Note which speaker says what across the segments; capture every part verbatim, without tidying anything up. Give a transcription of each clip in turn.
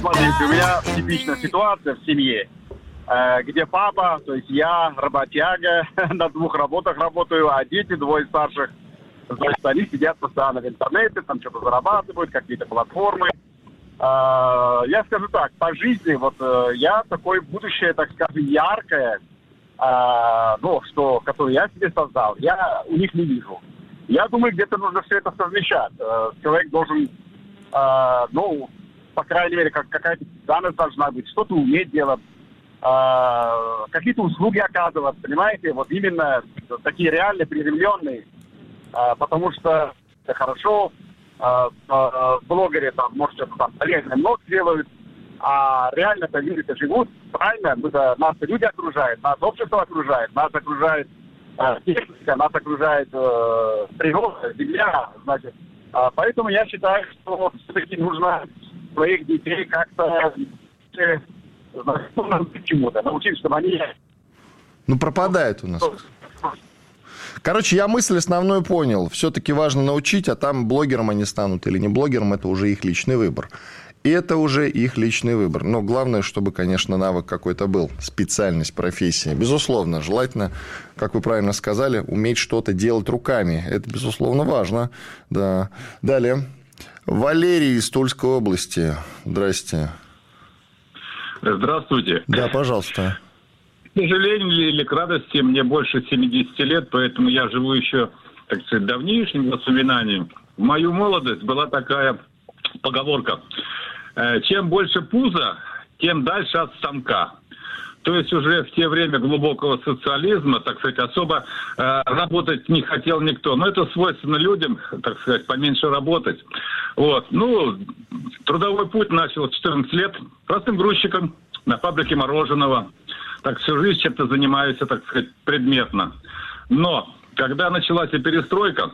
Speaker 1: смотрите, у меня типичная ситуация в семье, э, где папа, то есть я, работяга, на двух работах работаю, а дети, двое старших, значит, они сидят постоянно в интернете, там что-то зарабатывают, какие-то платформы. Э, я скажу так, по жизни, вот э, я такое будущее, так скажем, яркое, э, ну, что, которое я себе создал, я у них не вижу. Я думаю, где-то нужно все это совмещать. Э, человек должен, э, ну, по крайней мере, как, какая-то специальность должна быть, что-то уметь делать, э, какие-то услуги оказывать, понимаете? Вот именно такие реально приземленные, э, потому что это хорошо, э, э, блогеры там, может, что-то там полезное много делают, а реально-то люди-то живут, правильно? Мы-то, нас люди окружают, нас общество окружает, нас окружает э, техника, нас окружает э, природа, земля, значит. Э, поэтому я считаю, что все-таки нужно своих детей как-то э, научить чему-то, научить, чтобы они...
Speaker 2: Ну, пропадает у нас. Короче, я мысль основную понял. Все-таки важно научить, а там блогером они станут или не блогером, это уже их личный выбор. И это уже их личный выбор. Но главное, чтобы, конечно, навык какой-то был, специальность, профессия. Безусловно, желательно, как вы правильно сказали, уметь что-то делать руками. Это, безусловно, важно. Да. Далее. Валерий из Тульской области. Здрасте.
Speaker 3: Здравствуйте.
Speaker 2: Да, пожалуйста.
Speaker 3: К сожалению или к радости, мне больше семидесяти лет, поэтому я живу еще, так сказать, давнейшим воспоминанием. В мою молодость была такая поговорка. Чем больше пуза, тем дальше от станка. То есть уже в те время глубокого социализма, так сказать, особо э, работать не хотел никто. Но это свойственно людям, так сказать, поменьше работать. Вот. Ну, трудовой путь начал в четырнадцать лет простым грузчиком на фабрике мороженого. Так всю жизнь чем-то занимаюсь, так сказать, предметно. Но когда началась и перестройка,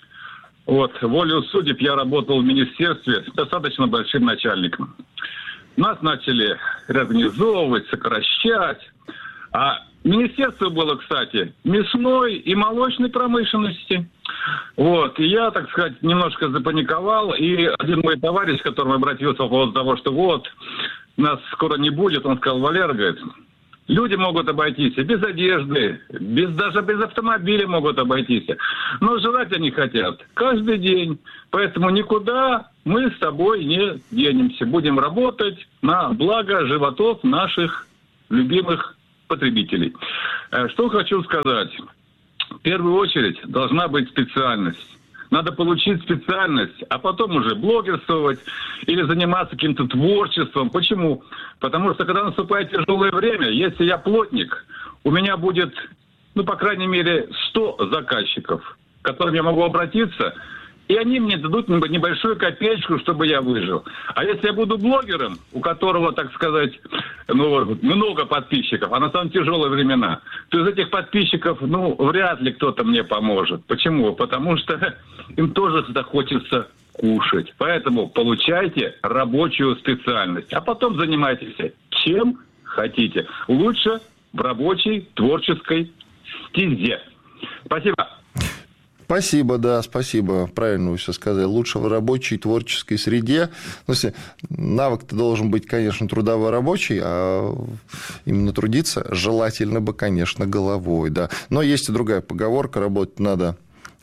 Speaker 3: вот, волею судеб я работал в министерстве с достаточно большим начальником. Нас начали реорганизовывать, сокращать. А министерство было, кстати, мясной и молочной промышленности. Вот. И я, так сказать, немножко запаниковал. И один мой товарищ, к которому обратился по поводу того, что вот, нас скоро не будет, он сказал: Валера, говорит, люди могут обойтись и без одежды, без, даже без автомобиля могут обойтись. Но жрать они хотят каждый день. Поэтому никуда мы с тобой не денемся. Будем работать на благо животов наших любимых потребителей. Что хочу сказать. В первую очередь должна быть специальность. Надо получить специальность, а потом уже блогерствовать или заниматься каким-то творчеством. Почему? Потому что, когда наступает тяжелое время, если я плотник, у меня будет, ну, по крайней мере, сто заказчиков, к которым я могу обратиться, и они мне дадут небольшую копеечку, чтобы я выжил. А если я буду блогером, у которого, так сказать, ну, много подписчиков, а на самом тяжелые времена, то из этих подписчиков, ну, вряд ли кто-то мне поможет. Почему? Потому что им тоже захочется кушать. Поэтому получайте рабочую специальность, а потом занимайтесь чем хотите. Лучше в рабочей, творческой стезе. Спасибо.
Speaker 2: Спасибо, да, спасибо. Правильно вы все сказали. Лучше в рабочей, творческой среде. Ну, если навык-то должен быть, конечно, трудово-рабочий, а именно трудиться желательно бы, конечно, головой, да. Но есть и другая поговорка: работать надо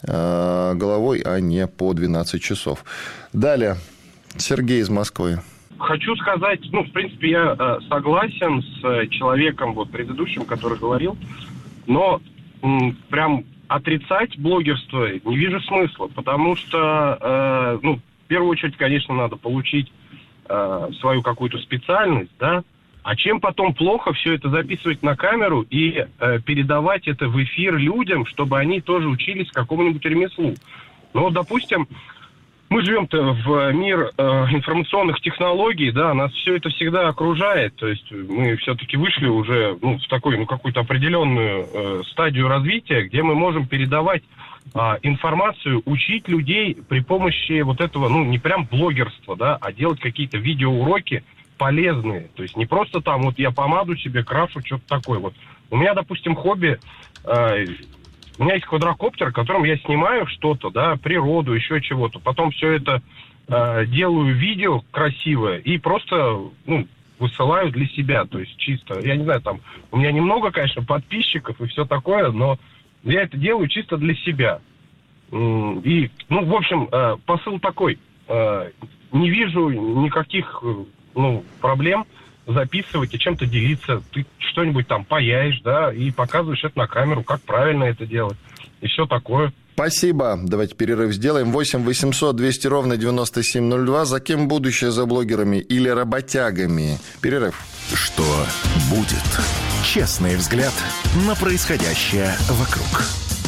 Speaker 2: головой, а не по двенадцать часов. Далее. Сергей из Москвы.
Speaker 4: Хочу сказать, ну, в принципе, я согласен с человеком вот предыдущим, который говорил, но м, прям отрицать блогерство не вижу смысла, потому что, э, ну, в первую очередь, конечно, надо получить э, свою какую-то специальность, да, а чем потом плохо все это записывать на камеру и э, передавать это в эфир людям, чтобы они тоже учились какому-нибудь ремеслу. Ну, вот, допустим, мы живем-то в мир э, информационных технологий, да, нас все это всегда окружает, то есть мы все-таки вышли уже, ну, в такую, ну, какую-то определенную э, стадию развития, где мы можем передавать э, информацию, учить людей при помощи вот этого, ну, не прям блогерства, да, а делать какие-то видеоуроки полезные, то есть не просто там вот я помаду себе крашу, что-то такое вот. У меня, допустим, хобби... Э, У меня есть квадрокоптер, которым я снимаю что-то, да, природу, еще чего-то. Потом все это э, делаю видео красивое и просто, ну, высылаю для себя, то есть чисто, я не знаю, там, у меня немного, конечно, подписчиков и все такое, но я это делаю чисто для себя. И, ну, в общем, э, посыл такой, э, не вижу никаких, ну, проблем записывать и чем-то делиться. Ты что-нибудь там паяешь, да, и показываешь это на камеру, как правильно это делать, и все такое.
Speaker 2: Спасибо. Давайте перерыв сделаем. восемь восемьсот двести ровно девяносто семь ноль два. За кем будущее, за блогерами или работягами? Перерыв.
Speaker 5: Что будет? Честный взгляд на происходящее вокруг.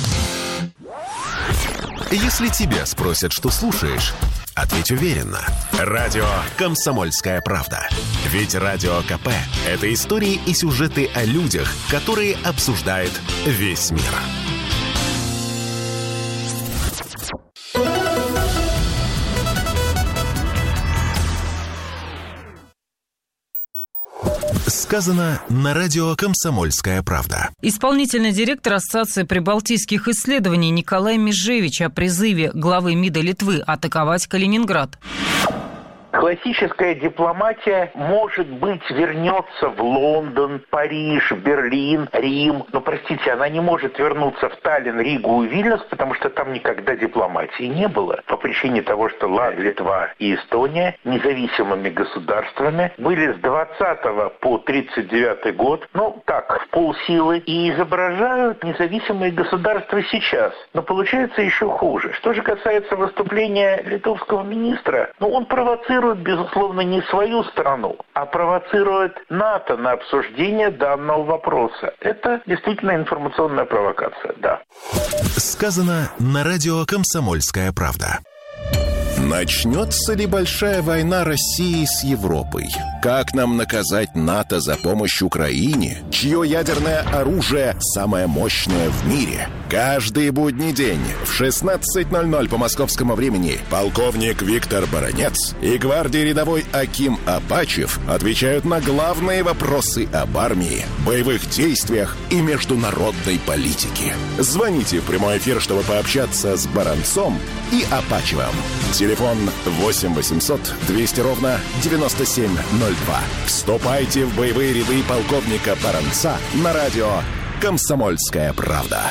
Speaker 5: Если тебя спросят, что слушаешь, ответь уверенно. Радио «Комсомольская правда». Ведь Радио КП – это истории и сюжеты о людях, которые обсуждает весь мир. Сказано на радио «Комсомольская правда».
Speaker 6: Исполнительный директор Ассоциации прибалтийских исследований Николай Межевич о призыве главы МИДа Литвы атаковать Калининград.
Speaker 7: Классическая дипломатия, может быть, вернется в Лондон, Париж, Берлин, Рим. Но, простите, она не может вернуться в Таллин, Ригу и Вильнюс, потому что там никогда дипломатии не было. По причине того, что Литва и Эстония независимыми государствами были с двадцатого по тридцать девятый год, ну, так, в полсилы, и изображают независимые государства сейчас. Но получается еще хуже. Что же касается выступления литовского министра, ну, он провоцирует, безусловно, не свою страну, а провоцирует НАТО на обсуждение данного вопроса. Это действительно информационная провокация, да.
Speaker 5: Сказано на радио «Комсомольская правда». Начнется ли большая война России с Европой? Как нам наказать НАТО за помощь Украине, чье ядерное оружие самое мощное в мире? Каждый будний день в шестнадцать ноль ноль по московскому времени полковник Виктор Баранец и гвардии рядовой Аким Апачев отвечают на главные вопросы об армии, боевых действиях и международной политике. Звоните в прямой эфир, чтобы пообщаться с Баранцом и Апачевым. Телефон восемь восемьсот двести ровно девяносто семь ноль два. Вступайте в боевые ряды полковника Баранца на радио «Комсомольская правда».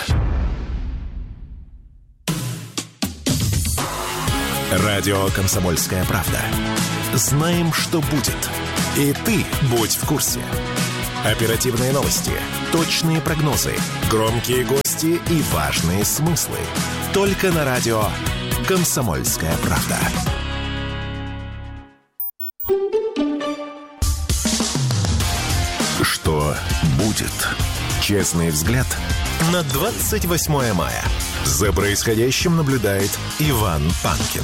Speaker 5: Радио «Комсомольская правда». Знаем, что будет. И ты будь в курсе. Оперативные новости, точные прогнозы, громкие гости и важные смыслы. Только на радио «Комсомольская правда». Что будет? Честный взгляд на двадцать восьмое мая. За происходящим наблюдает Иван Панкин.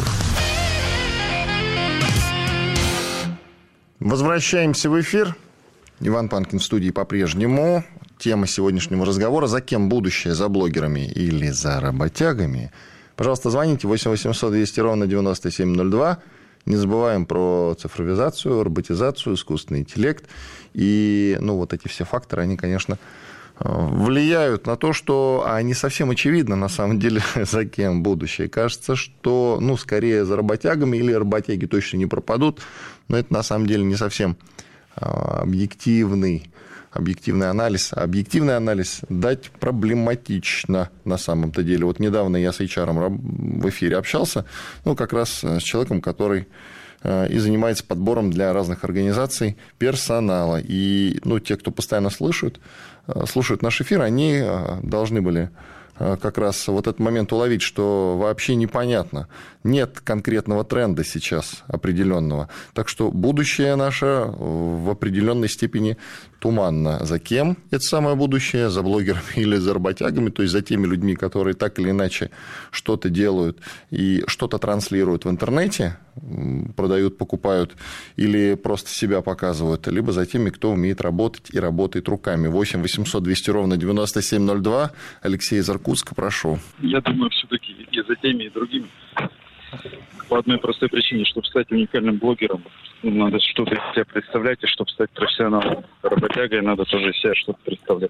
Speaker 2: Возвращаемся в эфир. Иван Панкин в студии по-прежнему. Тема сегодняшнего разговора: за кем будущее, за блогерами или за работягами? Пожалуйста, звоните восемь восемьсот двести ровно девяносто семь ноль два. Не забываем про цифровизацию, роботизацию, искусственный интеллект. И, ну, вот эти все факторы, они, конечно, влияют на то, что а не совсем очевидно, на самом деле, за кем будущее. Кажется, что, ну, скорее за работягами, или работяги точно не пропадут, но это, на самом деле, не совсем объективный, объективный анализ. Объективный анализ дать проблематично на самом-то деле. Вот недавно я с эйч ар в эфире общался, ну, как раз с человеком, который и занимается подбором для разных организаций персонала. И, ну, те, кто постоянно слышат, слушают наш эфир, они должны были как раз вот этот момент уловить, что вообще непонятно. Нет конкретного тренда сейчас определенного. Так что будущее наше в определенной степени туманно. За кем это самое будущее? За блогерами или за работягами? То есть за теми людьми, которые так или иначе что-то делают и что-то транслируют в интернете, продают, покупают или просто себя показывают, либо за теми, кто умеет работать и работает руками. восемь восемьсот двести ровно девяносто семь ноль два. Алексей из Иркутска, прошу.
Speaker 8: Я думаю, все-таки и за теми, и другими. По одной простой причине: чтобы стать уникальным блогером, надо что-то из себя представлять, и чтобы стать профессионалом работягой, надо тоже из себя что-то представлять.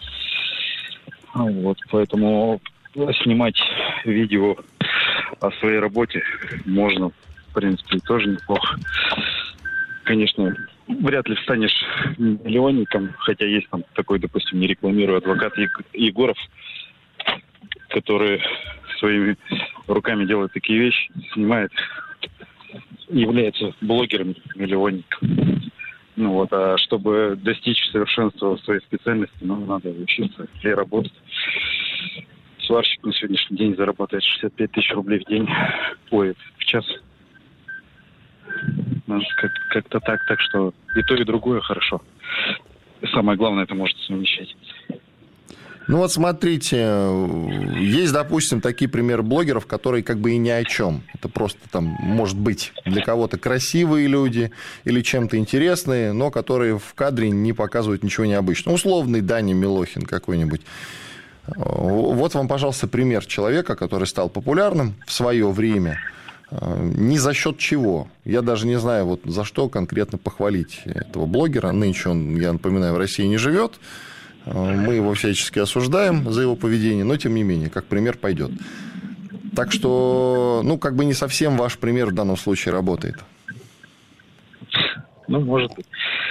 Speaker 8: Вот, поэтому снимать видео о своей работе можно принципе, тоже неплохо. Конечно, вряд ли станешь миллионником, хотя есть там такой, допустим, не рекламирую, адвокат Егоров, который своими руками делает такие вещи, снимает, является блогером-миллионником. Ну вот, а чтобы достичь совершенства в своей специальности, ну, надо учиться и работать. Сварщик на сегодняшний день зарабатывает шестьдесят пять тысяч рублей в день, ой, в час. Ну, как- как-то так, так что и то, и другое хорошо. И самое главное, это может совмещать.
Speaker 2: Ну вот смотрите, есть, допустим, такие примеры блогеров, которые как бы и ни о чем. Это просто там, может быть, для кого-то красивые люди или чем-то интересные, но которые в кадре не показывают ничего необычного. Условный Даня Милохин какой-нибудь. Вот вам, пожалуйста, пример человека, который стал популярным в свое время. Ни за счет чего. Я даже не знаю, вот за что конкретно похвалить этого блогера. Нынче он, я напоминаю, в России не живет. Мы его всячески осуждаем за его поведение, но, тем не менее, как пример пойдет. Так что, ну, как бы не совсем ваш пример в данном случае работает.
Speaker 8: Ну, может быть.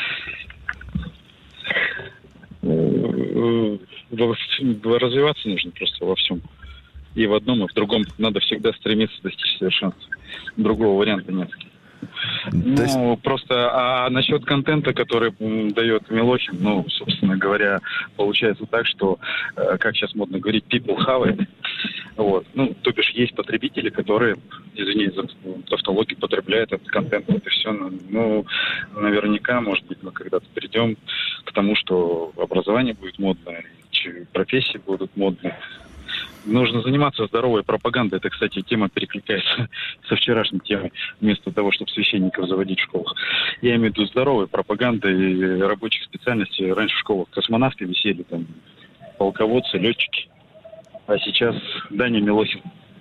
Speaker 8: Развиваться нужно просто во всем. И в одном, и в другом. Надо всегда стремиться достичь совершенства. Другого варианта нет. Ну, есть... просто, а насчет контента, который м, дает Милохин, ну, собственно говоря, получается так, что, э, как сейчас модно говорить, people have it. Вот. Ну, то бишь, есть потребители, которые, извините за тавтологию, потребляют этот контент, вот и все. Ну, наверняка, может быть, мы когда-то придем к тому, что образование будет модное, профессии будут модные. Нужно заниматься здоровой пропагандой. Это, кстати, тема перекликается со вчерашней темой, вместо того, чтобы священников заводить в школах. Я имею в виду здоровой пропагандой рабочих специальностей. Раньше в школах космонавты висели, там, полководцы, летчики. А сейчас Даня Милохин.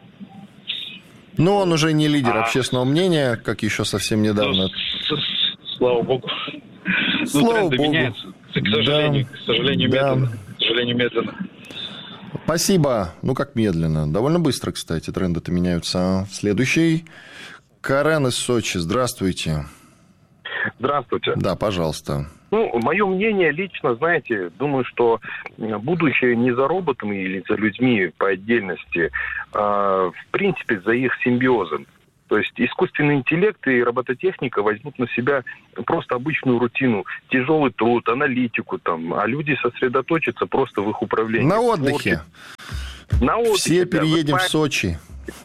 Speaker 2: Но он уже не лидер
Speaker 8: а...
Speaker 2: общественного мнения, как еще совсем недавно.
Speaker 8: Ну, слава богу.
Speaker 2: Слава
Speaker 8: ну,
Speaker 2: богу.
Speaker 8: Меняется. К сожалению,
Speaker 2: да.
Speaker 8: к сожалению,
Speaker 2: да.
Speaker 8: медленно. К сожалению, медленно.
Speaker 2: Спасибо. Ну, как медленно. Довольно быстро, кстати, тренды-то меняются. Следующий. Карен из Сочи. Здравствуйте.
Speaker 4: Здравствуйте.
Speaker 2: Да, пожалуйста.
Speaker 4: Ну, мое мнение лично, знаете, думаю, что будущее не за роботами или за людьми по отдельности, а в принципе за их симбиозом. То есть искусственный интеллект и робототехника возьмут на себя просто обычную рутину, тяжелый труд, аналитику, там, а люди сосредоточатся просто в их управлении.
Speaker 2: На отдыхе.
Speaker 4: На отдыхе.
Speaker 2: Все
Speaker 4: да,
Speaker 2: переедем
Speaker 4: вот,
Speaker 2: в Сочи.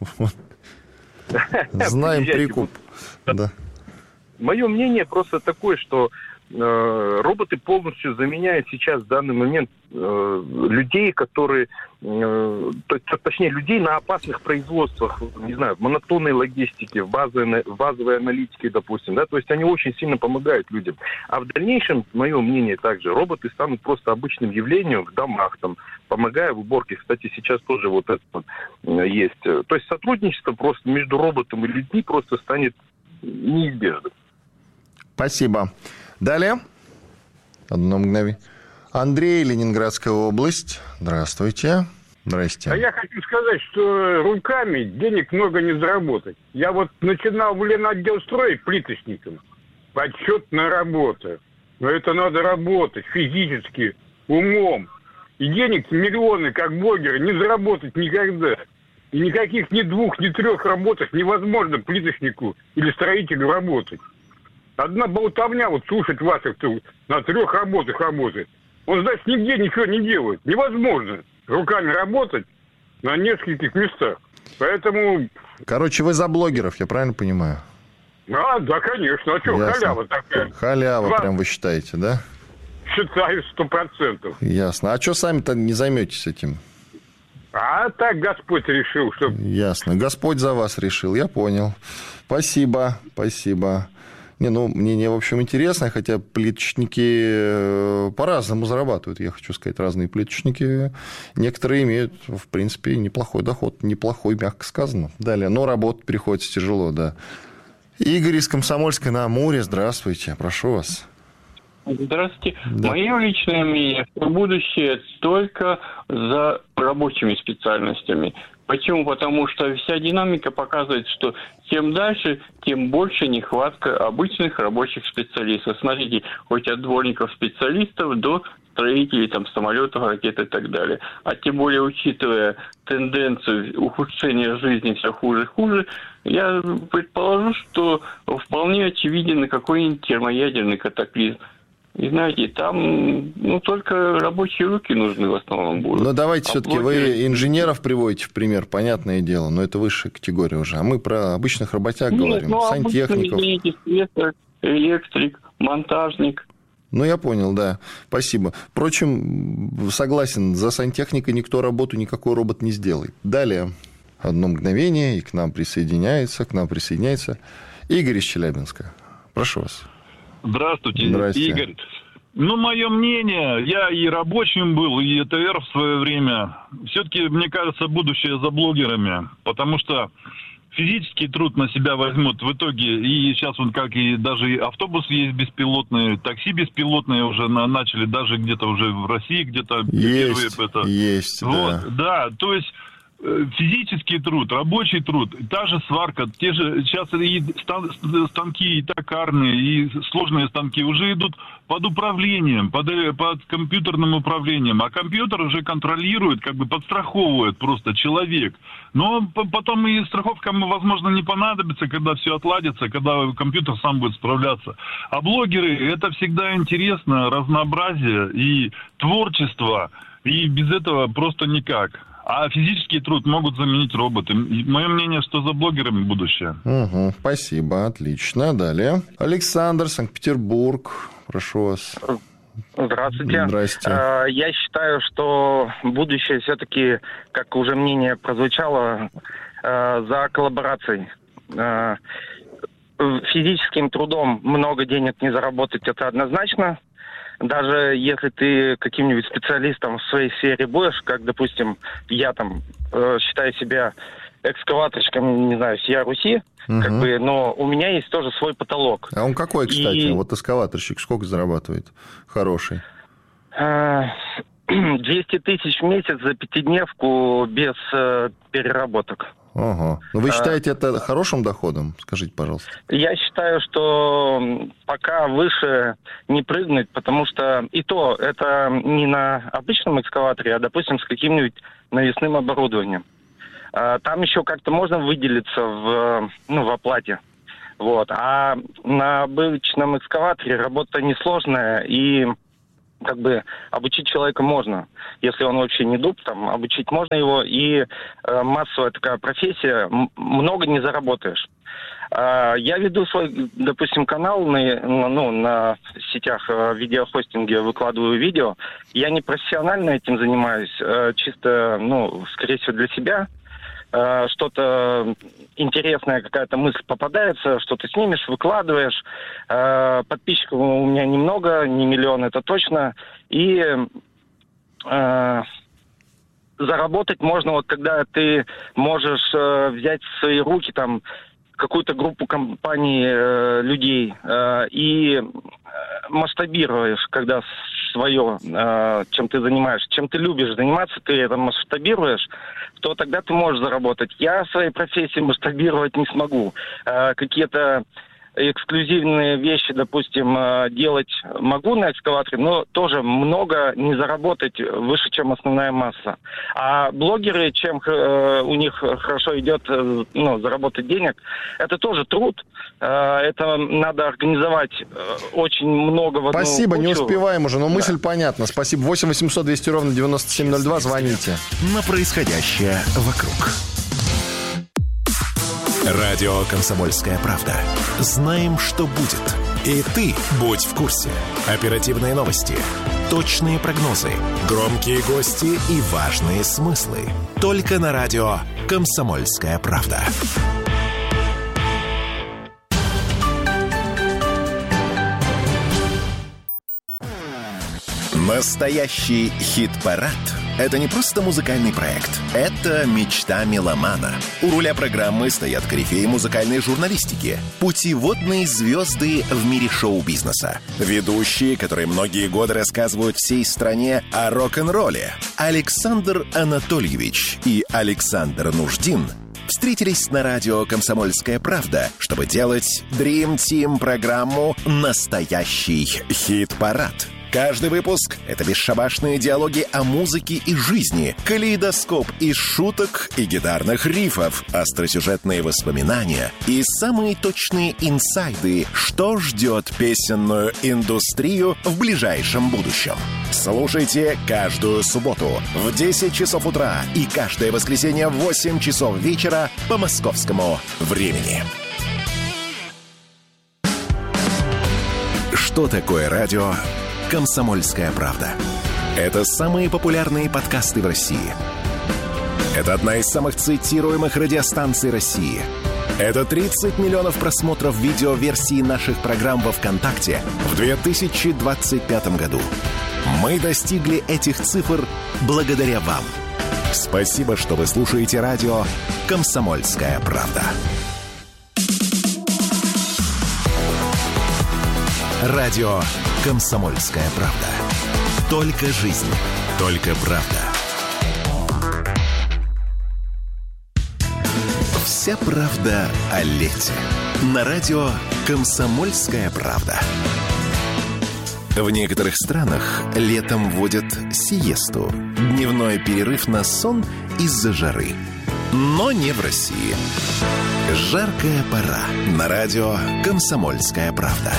Speaker 2: Знаем прикуп. Да.
Speaker 4: Мое мнение просто такое, что э, роботы полностью заменяют сейчас в данный момент э, людей, которые, э, то, то, точнее, людей на опасных производствах, не знаю, в монотонной логистике, в базовой, в базовой аналитике, допустим, да, то есть они очень сильно помогают людям. А в дальнейшем, мое мнение также, роботы станут просто обычным явлением в домах, там, помогая в уборке. Кстати, сейчас тоже вот это вот есть. То есть сотрудничество просто между роботом и людьми просто станет неизбежным.
Speaker 2: Спасибо. Далее. Одно мгновение. Андрей, Ленинградская область. Здравствуйте. Здрасте.
Speaker 9: А я хочу сказать, что руками денег много не заработать. Я вот начинал в Ленотделстрое плиточником. Почетная работа. Но это надо работать физически, умом. И денег миллионы, как блогеры, не заработать никогда. И никаких ни двух, ни трех работах невозможно плиточнику или строителю работать. Одна болтовня, вот слушать вас, кто на трех работах работает. Он, значит, нигде ничего не делает. Невозможно руками работать на нескольких местах. Поэтому...
Speaker 2: Короче, вы за блогеров, я правильно понимаю?
Speaker 9: А, да, конечно. А что,
Speaker 2: Ясно.
Speaker 9: халява такая?
Speaker 2: Халява,
Speaker 9: Два...
Speaker 2: прям вы считаете, да?
Speaker 9: Считаю, сто процентов.
Speaker 2: Ясно. А что сами-то не займетесь этим?
Speaker 9: А так Господь решил, что...
Speaker 2: Ясно. Господь за вас решил, я понял. Спасибо, спасибо. Не, ну, мнение, в общем, интересное, хотя плиточники по-разному зарабатывают, я хочу сказать, разные плиточники. Некоторые имеют, в принципе, неплохой доход, неплохой, мягко сказано. Далее, но работать приходится тяжело, да. Игорь из Комсомольской на Амуре, здравствуйте, прошу вас.
Speaker 10: Здравствуйте.
Speaker 2: Да.
Speaker 10: Мое личное мнение, что будущее только за рабочими специальностями. Почему? Потому что вся динамика показывает, что чем дальше, тем больше нехватка обычных рабочих специалистов. Смотрите, хоть от дворников-специалистов до строителей там, самолетов, ракет и так далее. А тем более, учитывая тенденцию ухудшения жизни все хуже и хуже, я предположу, что вполне очевиден какой-нибудь термоядерный катаклизм. И знаете, там ну, только рабочие руки нужны в основном будут.
Speaker 2: Но давайте а все-таки блогеры... вы инженеров приводите в пример, понятное дело, но это высшая категория уже. А мы про обычных работяг Нет, говорим, ну, сантехников.
Speaker 10: Извините, слесарь, электрик, монтажник.
Speaker 2: Ну, я понял, да. Спасибо. Впрочем, согласен, за сантехникой никто работу, никакой робот не сделает. Далее. Одно мгновение, и к нам присоединяется, к нам присоединяется Игорь из Челябинска. Прошу вас.
Speaker 11: Здравствуйте,
Speaker 2: Здравствуйте,
Speaker 11: Игорь. Ну, мое мнение, я и рабочим был, и ЭТР в свое время. Все-таки, мне кажется, будущее за блогерами, потому что физический труд на себя возьмут в итоге, и сейчас вот как и даже и автобусы есть беспилотные, такси беспилотные уже на, начали, даже где-то уже в России, где-то...
Speaker 2: Есть,
Speaker 11: это.
Speaker 2: есть,
Speaker 11: вот,
Speaker 2: да.
Speaker 11: Да, то есть... Физический труд, рабочий труд, та же сварка, те же сейчас и станки, и токарные, и сложные станки уже идут под управлением, под, под компьютерным управлением, а компьютер уже контролирует, как бы подстраховывает просто человек. Но потом и страховка, возможно, не понадобится, когда все отладится, когда компьютер сам будет справляться. А блогеры, это всегда интересно, разнообразие и творчество, и без этого просто никак. А физический труд могут заменить роботы. Мое мнение, что за блогерами будущее.
Speaker 2: Угу, спасибо, отлично. Далее. Александр, Санкт-Петербург. Прошу вас.
Speaker 12: Здравствуйте.
Speaker 2: Здрасте.
Speaker 12: Я считаю, что будущее все-таки, как уже мнение прозвучало, за коллаборацией. Физическим трудом много денег не заработать, это однозначно. Даже если ты каким-нибудь специалистом в своей сфере будешь, как, допустим, я там э, считаю себя экскаваторщиком, не знаю, всея Руси, угу. как бы, но у меня есть тоже свой потолок.
Speaker 2: А он какой, кстати?
Speaker 12: И...
Speaker 2: Вот экскаваторщик сколько зарабатывает? Хороший.
Speaker 12: двести тысяч в месяц за пятидневку без э, переработок.
Speaker 2: Ага. Ну, вы считаете это хорошим доходом? Скажите, пожалуйста.
Speaker 12: Я считаю, что пока выше не прыгнуть, потому что и то это не на обычном экскаваторе, а, допустим, с каким-нибудь навесным оборудованием. Там еще как-то можно выделиться в, ну, в оплате. Вот. А на обычном экскаваторе работа несложная, и как бы обучить человека можно. Если он вообще не дуб, там, обучить можно его, и э, массовая такая профессия, м- много не заработаешь. Э, я веду свой, допустим, канал на, на, ну, на сетях э, видеохостинге, выкладываю видео. Я не профессионально этим занимаюсь, э, чисто, ну, скорее всего, для себя. Э, что-то интересная какая-то мысль попадается, что ты снимешь, выкладываешь. Э, подписчиков у меня немного, не миллион, это точно. И э, заработать можно, вот когда ты можешь э, взять в свои руки там какую-то группу компаний, э, людей э, и масштабируешь, когда свое, э, чем ты занимаешься, чем ты любишь заниматься, ты это масштабируешь, то тогда ты можешь заработать. Я в своей профессии масштабировать не смогу. Э, какие-то эксклюзивные вещи, допустим, делать могу на экскаваторе, но тоже много не заработать выше, чем основная масса. А блогеры, чем э, у них хорошо идет, э, ну, заработать денег, это тоже труд. Э, это надо организовать э, очень много в одну
Speaker 2: Спасибо,
Speaker 12: кучу.
Speaker 2: Не успеваем уже, но
Speaker 12: да.
Speaker 2: мысль понятна. Спасибо. восемь восемьсот двести ровно девяносто семь ноль два, звоните.
Speaker 5: На происходящее вокруг. Радио «Комсомольская правда». Знаем, что будет. И ты будь в курсе. Оперативные новости, точные прогнозы, громкие гости и важные смыслы. Только на радио «Комсомольская правда». Настоящий хит-парад Это не просто музыкальный проект. Это мечта меломана. У руля программы стоят корифеи музыкальной журналистики, путеводные звезды в мире шоу-бизнеса, ведущие, которые многие годы рассказывают всей стране о рок-н-ролле. Александр Анатольевич и Александр Нуждин встретились на радио «Комсомольская правда», чтобы делать Dream Team программу «Настоящий хит-парад». Каждый выпуск — это бесшабашные диалоги о музыке и жизни, калейдоскоп из шуток и гитарных рифов, остросюжетные воспоминания и самые точные инсайды, что ждет песенную индустрию в ближайшем будущем. Слушайте каждую субботу в десять часов утра и каждое воскресенье в восемь часов вечера по московскому времени. Что такое радио «Комсомольская правда»? Это самые популярные подкасты в России. Это одна из самых цитируемых радиостанций России. Это тридцать миллионов просмотров видеоверсии наших программ во ВКонтакте в две тысячи двадцать пятом году. Мы достигли этих цифр благодаря вам. Спасибо, что вы слушаете радио «Комсомольская правда». Радио «Комсомольская правда». Только жизнь, только правда. Вся правда о лете. На радио «Комсомольская правда». В некоторых странах летом вводят сиесту, дневной перерыв на сон из-за жары. Но не в России. Жаркая пора. На радио «Комсомольская правда».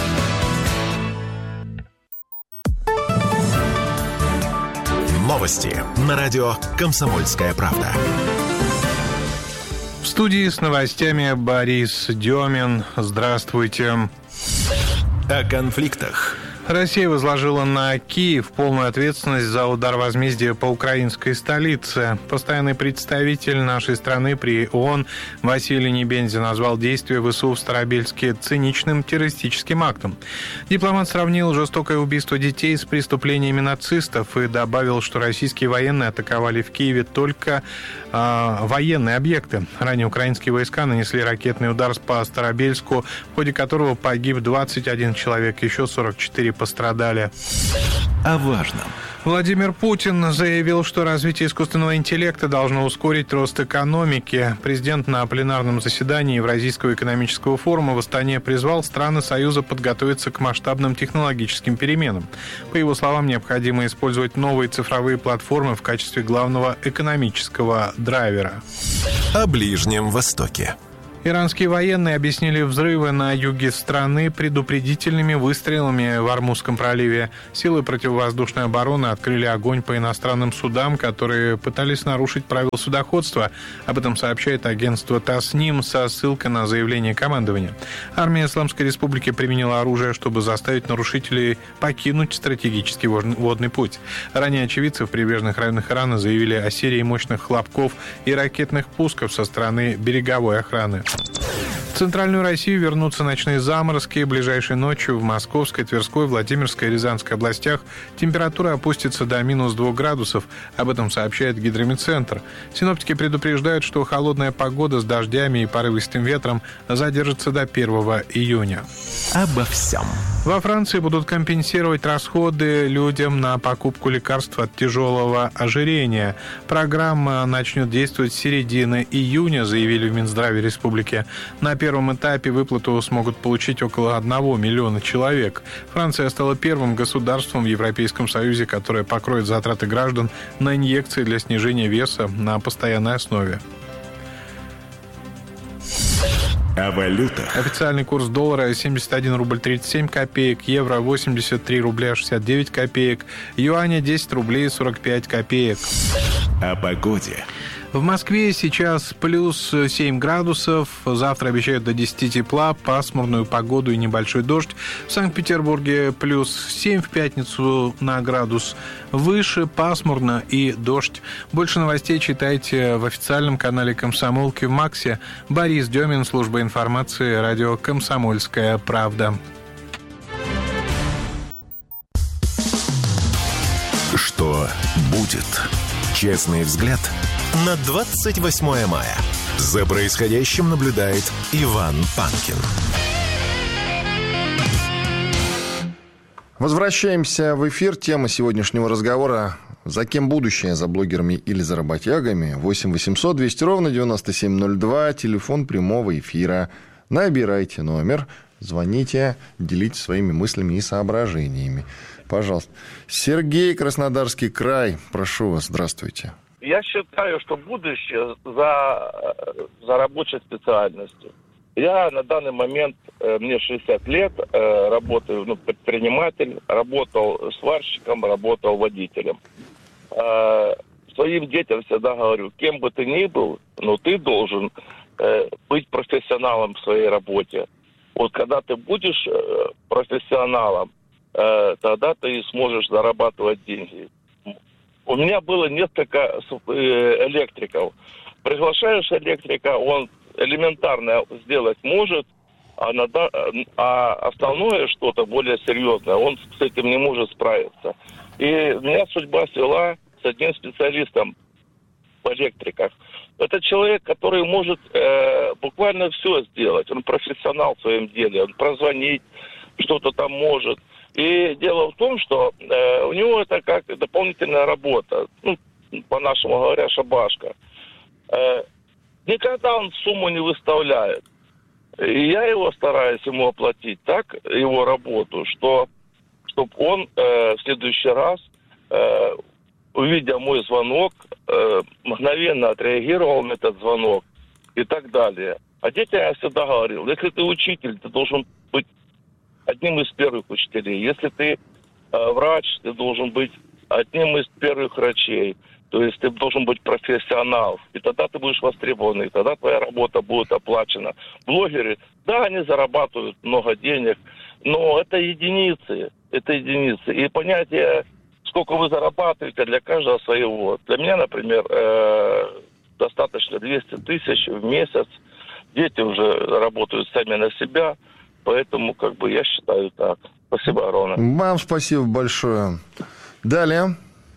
Speaker 5: Новости на радио «Комсомольская правда».
Speaker 13: В студии с новостями Борис Демин. Здравствуйте.
Speaker 5: О конфликтах.
Speaker 13: Россия возложила на Киев полную ответственность за удар возмездия по украинской столице. Постоянный представитель нашей страны при ООН Василий Небензи назвал действия ВСУ в Старобельске циничным террористическим актом. Дипломат сравнил жестокое убийство детей с преступлениями нацистов и добавил, что российские военные атаковали в Киеве только э, военные объекты. Ранее украинские войска нанесли ракетный удар по Старобельску, в ходе которого погиб двадцать один человек, еще сорок четыре пострадали.
Speaker 5: О важном.
Speaker 13: Владимир Путин заявил, что развитие искусственного интеллекта должно ускорить рост экономики. Президент на пленарном заседании Евразийского экономического форума в Астане призвал страны Союза подготовиться к масштабным технологическим переменам. По его словам, необходимо использовать новые цифровые платформы в качестве главного экономического драйвера.
Speaker 5: О Ближнем Востоке.
Speaker 13: Иранские военные объяснили взрывы на юге страны предупредительными выстрелами в Ормузском проливе. Силы противовоздушной обороны открыли огонь по иностранным судам, которые пытались нарушить правила судоходства. Об этом сообщает агентство Тасним со ссылкой на заявление командования. Армия Исламской Республики применила оружие, чтобы заставить нарушителей покинуть стратегический водный путь. Ранее очевидцы в прибрежных районах Ирана заявили о серии мощных хлопков и ракетных пусков со стороны береговой охраны. В центральную Россию вернутся ночные заморозки. Ближайшей ночью в Московской, Тверской, Владимирской и Рязанской областях температура опустится до минус двух градусов. Об этом сообщает Гидрометцентр. Синоптики предупреждают, что холодная погода с дождями и порывистым ветром задержится до первого июня.
Speaker 5: Обо всем.
Speaker 13: Во Франции будут компенсировать расходы людям на покупку лекарств от тяжелого ожирения. Программа начнет действовать с середины июня, заявили в Минздраве республики. На первом этапе выплату смогут получить около одного миллиона человек. Франция стала первым государством в Европейском Союзе, которое покроет затраты граждан на инъекции для снижения веса на постоянной основе.
Speaker 5: О валютах.
Speaker 13: Официальный курс доллара семьдесят один рубль тридцать семь копеек, евро восемьдесят три рубля шестьдесят девять копеек, юаня десять рублей сорок пять копеек.
Speaker 5: О погоде.
Speaker 13: В Москве сейчас плюс семь градусов. Завтра обещают до десяти тепла, пасмурную погоду и небольшой дождь. В Санкт-Петербурге плюс семь, в пятницу на градус выше, пасмурно и дождь. Больше новостей читайте в официальном канале «Комсомолки» в Максе. Борис Демин, служба информации, радио «Комсомольская правда».
Speaker 5: Что будет? Честный взгляд на двадцать восьмое мая. За происходящим наблюдает Иван Панкин.
Speaker 2: Возвращаемся в эфир. Тема сегодняшнего разговора: за кем будущее, за блогерами или за работягами? восемь восемьсот двести ровно девяносто семь ноль два, телефон прямого эфира. Набирайте номер, звоните, делитесь своими мыслями и соображениями. Пожалуйста. Сергей, Краснодарский край, прошу вас, здравствуйте.
Speaker 14: Я считаю, что будущее за, за рабочей специальностью. Я на данный момент, мне шестьдесят лет, работаю, ну, предприниматель, работал сварщиком, работал водителем. Своим детям всегда говорю, кем бы ты ни был, но ты должен быть профессионалом в своей работе. Вот когда ты будешь профессионалом, тогда ты сможешь зарабатывать деньги. У меня было несколько электриков. Приглашаешь электрика, он элементарно сделать может, а, на, а основное что-то более серьезное, он с этим не может справиться. И меня судьба свела с одним специалистом в электриках. Это человек, который может э, буквально все сделать. Он профессионал в своем деле, он прозвонить, что-то там может. И дело в том, что э, у него это как дополнительная работа, ну, по-нашему говоря, шабашка. Э, Никогда он сумму не выставляет. И я его стараюсь ему оплатить так, его работу, что чтобы он э, в следующий раз, э, увидя мой звонок, э, мгновенно отреагировал на этот звонок и так далее. А детям я всегда говорил, если ты учитель, ты должен быть одним из первых учителей. Если ты э, врач, ты должен быть одним из первых врачей. То есть ты должен быть профессионал, и тогда ты будешь востребован, и тогда твоя работа будет оплачена. Блогеры, да, они зарабатывают много денег, но это единицы, это единицы. И понятие, сколько вы зарабатываете, для каждого своего. Для меня, например, э, достаточно двести тысяч в месяц. Дети уже работают сами на себя, поэтому как бы я считаю так. Спасибо, Арона.
Speaker 2: Вам спасибо большое. Далее.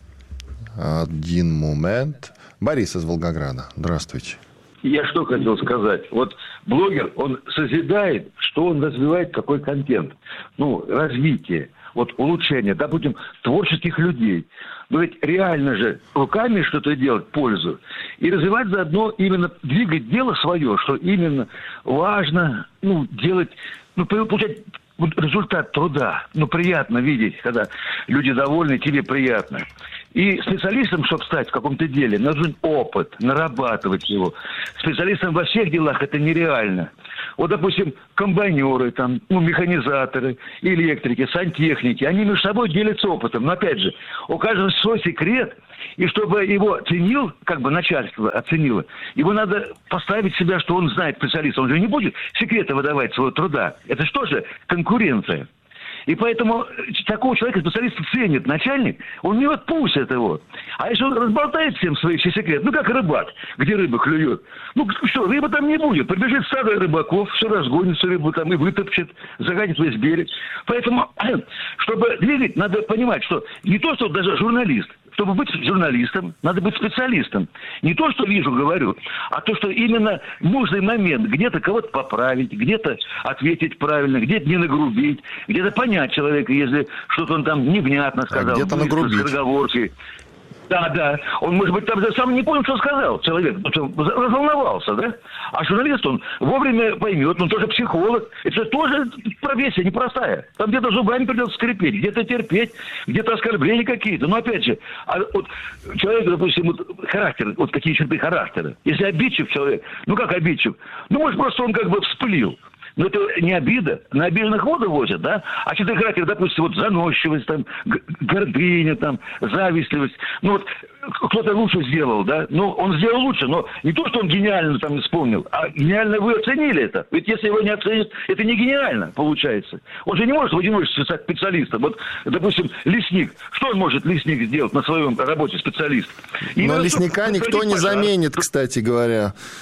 Speaker 2: Один момент. Борис из Волгограда. Здравствуйте.
Speaker 15: Я что хотел сказать. Вот блогер, он созидает, что он развивает, какой контент. Ну, развитие, вот улучшение, допустим, творческих людей. Но ведь реально же руками что-то делать пользу. И развивать заодно именно, двигать дело свое, что именно важно, ну, делать, ну, получать результат труда. Ну, приятно видеть, когда люди довольны, тебе приятно. И специалистом, чтобы стать в каком-то деле, нужен опыт, нарабатывать его. Специалистом во всех делах это нереально. Вот, допустим, комбайнеры, там, ну, механизаторы, электрики, сантехники, они между собой делятся опытом. Но, опять же, у каждого свой секрет, и чтобы его ценил, как бы начальство оценило, его надо поставить себя, что он знает специалиста. Он же не будет секреты выдавать своего труда. Это что же конкуренция? И поэтому такого человека специалист ценит начальник, он не отпустит его. А если он разболтает всем свои все секреты, ну как рыбак, где рыба клюет, ну что, рыба там не будет. Прибежит стадо рыбаков, все разгонится рыбу там и вытопчет, загадит весь берег. Поэтому, чтобы двигать, надо понимать, что не то, что даже журналист, чтобы быть журналистом, надо быть специалистом. Не то, что вижу, говорю, а то, что именно в нужный момент где-то кого-то поправить, где-то ответить правильно, где-то не нагрубить, где-то понять человека, если что-то он там невнятно сказал.
Speaker 2: А где-то нагрубить.
Speaker 15: С разговоркой. Да, да. Он, может быть, там сам не понял, что сказал человек. Разволновался, да? А журналист, он вовремя поймет, он тоже психолог. Это тоже профессия непростая. Там где-то зубами придется скрипеть, где-то терпеть, где-то оскорбления какие-то. Но опять же, а вот человек, допустим, вот характер, вот какие черты характера. Если обидчив человек, ну как обидчив? Ну, может, просто он как бы вспылил. Но это не обида. На обиженных воду возят, да? А черты характера, допустим, вот заносчивость, там, гордыня, там, завистливость. Ну вот кто-то лучше сделал, да? Ну, он сделал лучше, но не то, что он гениально там исполнил, а гениально вы оценили это. Ведь если его не оценят, это не гениально получается. Он же не может в одиночестве стать специалистом. Вот, допустим, лесник. Что он может, лесник, сделать на своем работе, специалист?
Speaker 2: Но лесника никто не заменит, кстати говоря.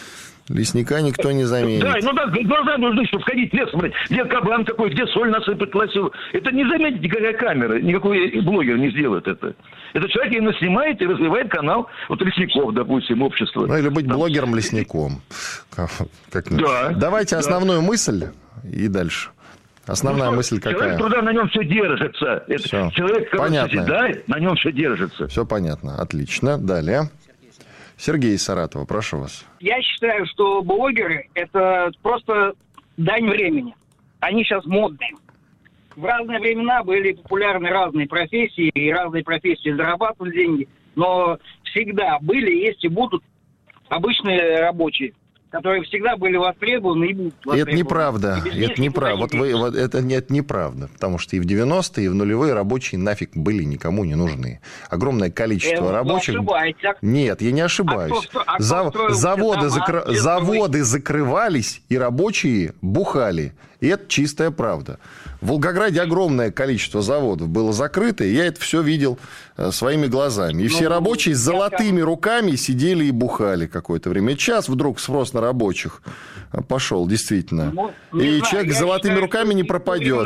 Speaker 2: Лесника никто не заменит.
Speaker 15: Да, ну да, глаза нужны, чтобы ходить в лес, смотреть, где кабан какой, где соль насыпать лосю. Это не заметит никакая камера, никакой блогер не сделает это. Это человек именно снимает и развивает канал вот лесников, допустим, общества.
Speaker 2: Ну, или быть там блогером-лесником. Как... Да. Давайте да. основную мысль и дальше. Основная ну, мысль какая?
Speaker 15: Человек труда, на нем все держится. Это
Speaker 2: все.
Speaker 15: Человек, который созидает, на нем все держится.
Speaker 2: Все понятно. Отлично. Далее. Сергей из Саратова, прошу вас.
Speaker 16: Я считаю, что блогеры – это просто дань времени. Они сейчас модные. В разные времена были популярны разные профессии, и разные профессии зарабатывали деньги. Но всегда были, есть и будут обычные рабочие, которые всегда были востребованы и будут востребованы.
Speaker 2: Это неправда. Это неправда. Вот вы, вот это, это неправда. Потому что и в девяностые, и в нулевые рабочие нафиг были никому не нужны. Огромное количество э, рабочих...
Speaker 16: Ошибаетесь.
Speaker 2: Нет, я не ошибаюсь. А кто, а кто Зав... Заводы, закр... Заводы закрывались, и рабочие бухали. И это чистая правда. В Волгограде огромное количество заводов было закрыто, и я это все видел своими глазами. И все ну, рабочие с золотыми я... руками сидели и бухали какое-то время. И сейчас вдруг спрос на рабочих пошел, действительно. Ну, и знаю, человек с золотыми считаю, руками не пропадет.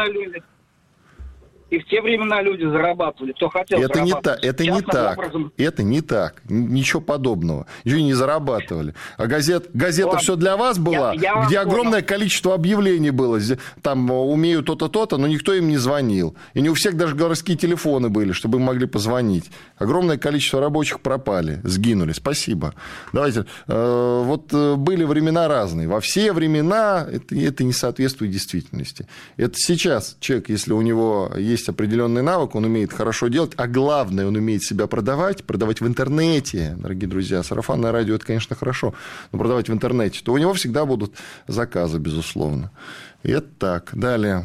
Speaker 16: И в те времена люди зарабатывали, кто хотел
Speaker 2: это не та, это не так.
Speaker 16: Образом...
Speaker 2: Это не так. Ничего подобного. Ничего не зарабатывали. А газет, газета Ладно. «Все для вас» была, я, я где огромное понял. количество объявлений было. Там умею то-то, то-то, но никто им не звонил. И не у всех даже городские телефоны были, чтобы им могли позвонить. Огромное количество рабочих пропали, сгинули. Спасибо. Давайте. Вот были времена разные. Во все времена это, это не соответствует действительности. Это сейчас человек, если у него есть есть определенный навык, он умеет хорошо делать, а главное, он умеет себя продавать, продавать в интернете, дорогие друзья. Сарафанное радио – это, конечно, хорошо, но продавать в интернете, то у него всегда будут заказы, безусловно. И это так. Далее.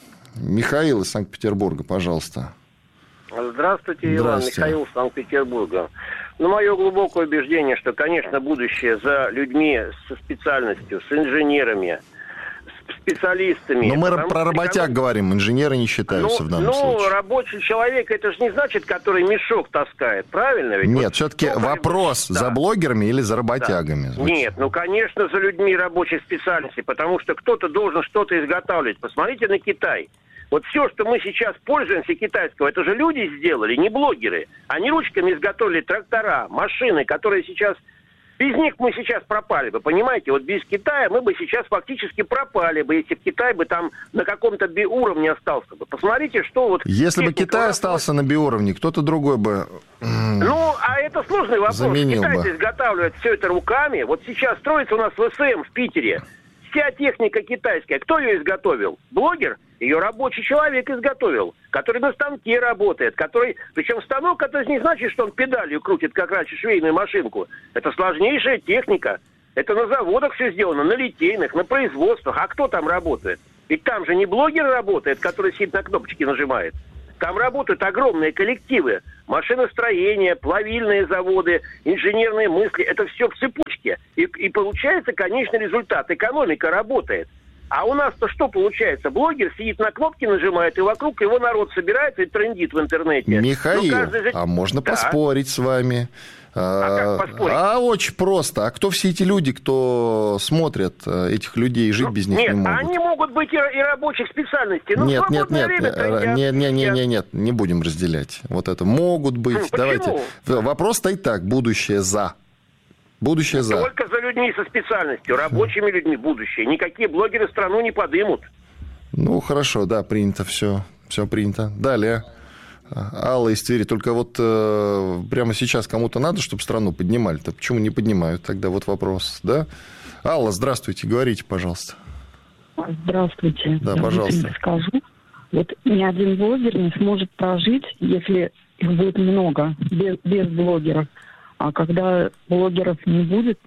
Speaker 2: Михаил из Санкт-Петербурга, пожалуйста.
Speaker 17: Здравствуйте, Иван. Михаил из Санкт-Петербурга. Ну, мое глубокое убеждение, что, конечно, будущее за людьми со специальностью, с инженерами, специалистами.
Speaker 2: Но мы про работяг эконом... говорим, инженеры не считаются ну, в данном
Speaker 17: ну,
Speaker 2: случае.
Speaker 17: Ну, рабочий человек, это же не значит, который мешок таскает, правильно? Ведь
Speaker 2: Нет,
Speaker 17: вот,
Speaker 2: все-таки
Speaker 17: ну,
Speaker 2: вопрос, да. за блогерами или за работягами?
Speaker 17: Да. Нет, ну, конечно, за людьми рабочих специальностей, потому что кто-то должен что-то изготавливать. Посмотрите на Китай. Вот все, что мы сейчас пользуемся китайского, это же люди сделали, не блогеры. Они ручками изготовили трактора, машины, которые сейчас... Без них мы сейчас пропали бы, понимаете? Вот без Китая мы бы сейчас фактически пропали бы, если бы Китай бы там на каком-то биуровне остался бы. Посмотрите, что вот...
Speaker 2: Если бы Китай остался на биуровне, кто-то другой бы...
Speaker 17: Ну, а это сложный вопрос. Китайцы
Speaker 2: бы.
Speaker 17: изготавливают все это руками. Вот сейчас строится у нас ВСМ в Питере. Вся техника китайская. Кто ее изготовил? Блогер? Ее рабочий человек изготовил, который на станке работает, который... Причем станок, это не значит, что он педалью крутит, как раньше, швейную машинку. Это сложнейшая техника. Это на заводах все сделано, на литейных, на производствах. А кто там работает? Ведь там же не блогер работает, который сидит на кнопочки нажимает. Там работают огромные коллективы. Машиностроение, плавильные заводы, инженерные мысли. Это все в цепочке. И, и получается конечный результат. Экономика работает. А у нас-то что получается? Блогер сидит на кнопки, нажимает, и вокруг его народ собирается и трендит в интернете.
Speaker 2: Михаил,
Speaker 17: ну, каждый...
Speaker 2: а можно да. поспорить с вами?
Speaker 17: А, а как поспорить?
Speaker 2: А очень просто. А кто все эти люди, кто смотрят этих людей, жить ну, без них
Speaker 17: нет,
Speaker 2: не могут?
Speaker 17: Они могут быть и, и рабочих специальностей. Ну,
Speaker 2: нет, нет, нет,
Speaker 17: время,
Speaker 2: нет, нет, нет, нет, нет, нет, не будем разделять. Вот это могут быть. Ну, давайте. Вопрос стоит так: будущее за. Будущее за.
Speaker 17: Только за людьми со специальностью, рабочими людьми будущее. Никакие блогеры страну не подымут.
Speaker 2: Ну, хорошо, да, принято все. Все принято. Далее. Алла из Твери. Только вот э, прямо сейчас кому-то надо, чтобы страну поднимали-то? Почему не поднимают? Тогда вот вопрос, да? Алла, здравствуйте, говорите, пожалуйста.
Speaker 18: Здравствуйте.
Speaker 2: Да,
Speaker 18: я
Speaker 2: пожалуйста.
Speaker 18: Скажу. Вот ни один блогер не сможет прожить, если их будет много, без, без блогеров. А когда блогеров не будет,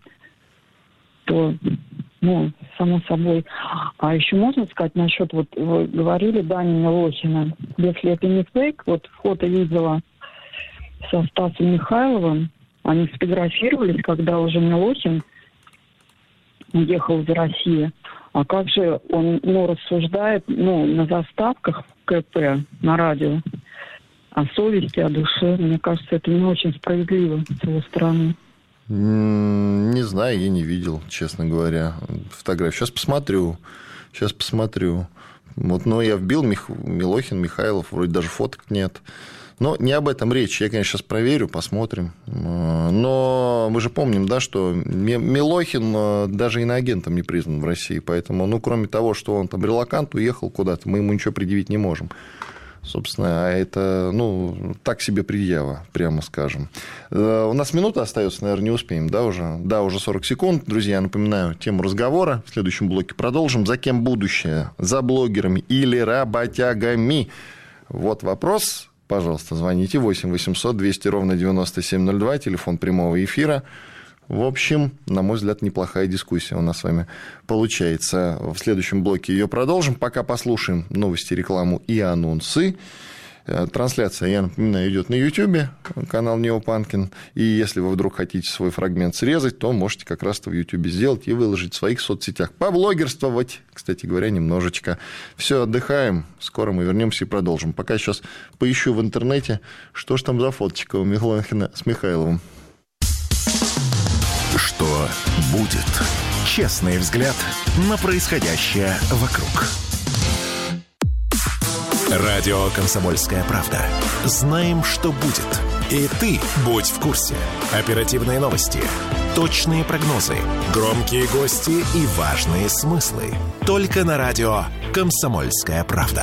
Speaker 18: то, ну, само собой. А еще можно сказать насчет, вот вы говорили, Дани Милохина. Если это не фейк, вот фото видела со Стасом Михайловым, они сфотографировались, когда уже Милохин уехал из России. А как же он, ну, рассуждает, ну, на заставках КП, на радио, о совести, о душе. Мне кажется, это не очень справедливо с его стороны.
Speaker 2: Не знаю, я не видел, честно говоря, фотографию. Сейчас посмотрю. Сейчас посмотрю. Вот, но я вбил Мих... Милохин, Михайлов, вроде даже фоток нет. Но не об этом речь. Я, конечно, сейчас проверю, посмотрим. Но мы же помним, да, что Милохин даже иноагентом не признан в России. Поэтому, ну, кроме того, что он там релокант, уехал куда-то, мы ему ничего предъявить не можем. Собственно, а это, ну, так себе предъява, прямо скажем. У нас минута остается, наверное, не успеем, да, уже? Да, уже сорок секунд. Друзья, напоминаю, тему разговора. В следующем блоке продолжим. За кем будущее? За блогерами или работягами? Вот вопрос. Пожалуйста, звоните восемь восемьсот двести ровно девяносто семь ноль два, телефон прямого эфира. В общем, на мой взгляд, неплохая дискуссия у нас с вами получается. В следующем блоке ее продолжим. Пока послушаем новости, рекламу и анонсы. Трансляция, я напоминаю, идет на YouTube, канал Неопанкин. И если вы вдруг хотите свой фрагмент срезать, то можете как раз-то в YouTube сделать и выложить в своих соцсетях. Поблогерствовать, кстати говоря, немножечко. Все, отдыхаем. Скоро мы вернемся и продолжим. Пока сейчас поищу в интернете, что ж там за фоточка у Милохина с Михайловым.
Speaker 5: Что будет? Честный взгляд на происходящее вокруг. Радио «Комсомольская правда». Знаем, что будет. И ты будь в курсе. Оперативные новости, точные прогнозы, громкие гости и важные смыслы. Только на радио «Комсомольская правда».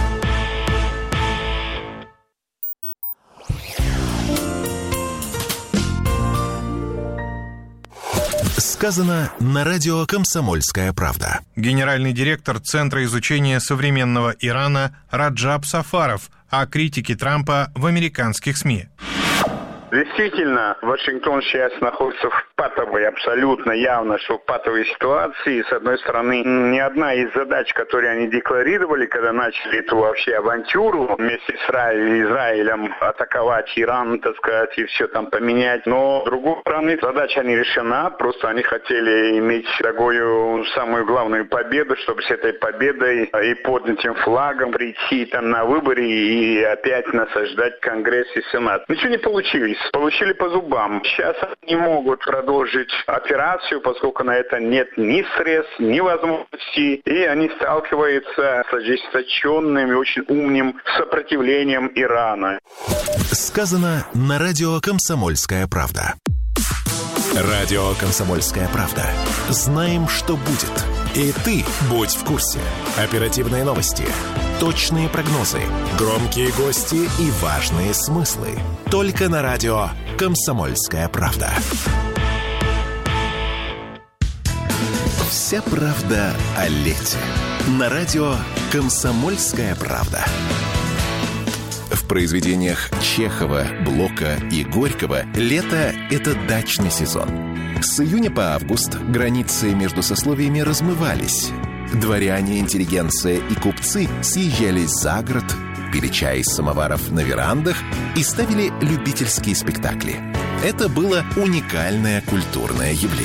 Speaker 5: Сказано на радио «Комсомольская правда».
Speaker 13: Генеральный директор Центра изучения современного Ирана Раджаб Сафаров о критике Трампа в американских СМИ.
Speaker 19: Действительно, Вашингтон сейчас находится в патовой, абсолютно явно, что в патовой ситуации. С одной стороны, ни одна из задач, которые они декларировали, когда начали эту вообще авантюру вместе с Израилем атаковать Иран, так сказать, и все там поменять. Но, с другой стороны, задача не решена. Просто они хотели иметь такую самую главную победу, чтобы с этой победой и поднятым флагом прийти там на выборы и опять насаждать Конгресс и Сенат. Ничего не получилось. Получили по зубам. Сейчас они не могут продолжить операцию, поскольку на это нет ни средств, ни возможностей. И они сталкиваются с ожесточенным и очень умным сопротивлением Ирана.
Speaker 5: Сказано на радио «Комсомольская правда». Радио «Комсомольская правда». Знаем, что будет. И ты будь в курсе. Оперативные новости, точные прогнозы, громкие гости и важные смыслы. Только на радио «Комсомольская правда». Вся правда о лете. На радио «Комсомольская правда». В произведениях Чехова, Блока и Горького лето — это дачный сезон. С июня по август границы между сословиями размывались. Дворяне, интеллигенция и купцы съезжались за город, пили чай из самоваров на верандах и ставили любительские спектакли. Это было уникальное культурное явление.